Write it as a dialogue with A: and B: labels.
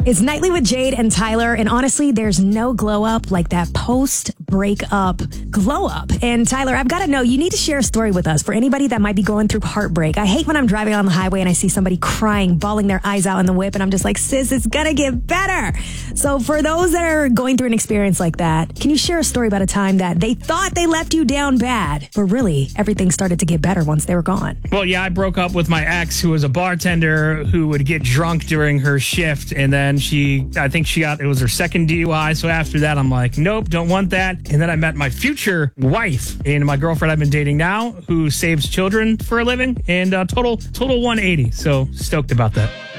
A: It's Nightly with Jade and Tyler, and honestly, there's no glow up like that post-breakup glow up. And Tyler, I've got to know, you need to share a story with us for anybody that might be going through heartbreak. I hate when I'm driving on the highway and I see somebody crying, bawling their eyes out in the whip, and I'm just like, sis, it's gonna get better. So for those that are going through an experience like that, can you share a story about a time that they thought they left you down bad, but really everything started to get better once they were gone?
B: Well, yeah, I broke up with my ex, who was a bartender who would get drunk during her shift, and then it was her second DUI. So after that, I'm like, nope, don't want that. And then I met my future wife and my girlfriend I've been dating now, who saves children for a living, and total 180. So stoked about that.